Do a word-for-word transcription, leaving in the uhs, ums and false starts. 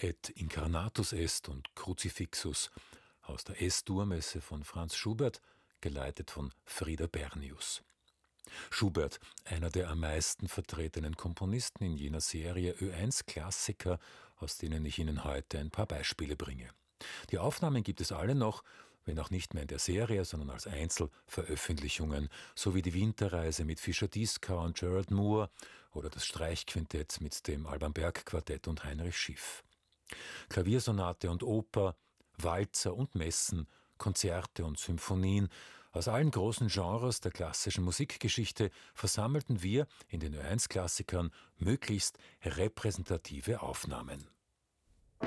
et Incarnatus est und Crucifixus aus der Es-Dur-Messe von Franz Schubert, geleitet von Frieder Bernius. Schubert, einer der am meisten vertretenen Komponisten in jener Serie Ö eins Klassiker, aus denen ich Ihnen heute ein paar Beispiele bringe. Die Aufnahmen gibt es alle noch, wenn auch nicht mehr in der Serie, sondern als Einzelveröffentlichungen, sowie die Winterreise mit Fischer Dieskau und Gerald Moore oder das Streichquintett mit dem Alban Berg Quartett und Heinrich Schiff. Klaviersonate und Oper, Walzer und Messen, Konzerte und Symphonien aus allen großen Genres der klassischen Musikgeschichte versammelten wir in den Ö eins Klassikern möglichst repräsentative Aufnahmen.